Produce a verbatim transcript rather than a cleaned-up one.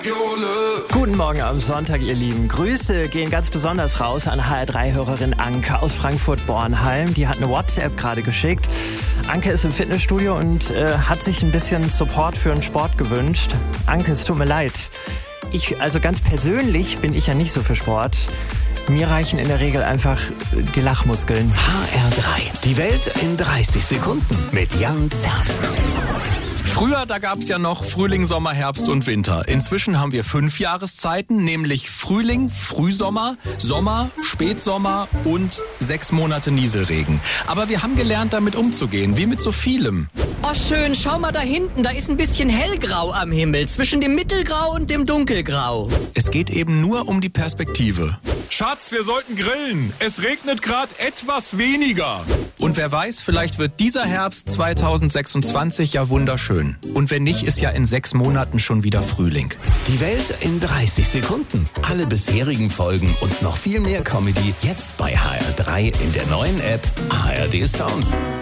Guten Morgen am Sonntag, ihr Lieben. Grüße gehen ganz besonders raus an H R drei Hörerin Anke aus Frankfurt-Bornheim. Die hat eine WhatsApp gerade geschickt. Anke ist im Fitnessstudio und äh, hat sich ein bisschen Support für den Sport gewünscht. Anke, es tut mir leid. Ich, also ganz persönlich bin ich ja nicht so für Sport. Mir reichen in der Regel einfach die Lachmuskeln. H R drei. Die Welt in dreißig Sekunden mit Jan Zerbst. Früher, da gab's ja noch Frühling, Sommer, Herbst und Winter. Inzwischen haben wir fünf Jahreszeiten, nämlich Frühling, Frühsommer, Sommer, Spätsommer und sechs Monate Nieselregen. Aber wir haben gelernt, damit umzugehen, wie mit so vielem. Oh schön, schau mal da hinten, da ist ein bisschen hellgrau am Himmel, zwischen dem Mittelgrau und dem Dunkelgrau. Es geht eben nur um die Perspektive. Schatz, wir sollten grillen. Es regnet gerade etwas weniger. Und wer weiß, vielleicht wird dieser Herbst zweitausendsechsundzwanzig ja wunderschön. Und wenn nicht, ist ja in sechs Monaten schon wieder Frühling. Die Welt in dreißig Sekunden. Alle bisherigen Folgen und noch viel mehr Comedy jetzt bei H R drei in der neuen App A R D Sounds.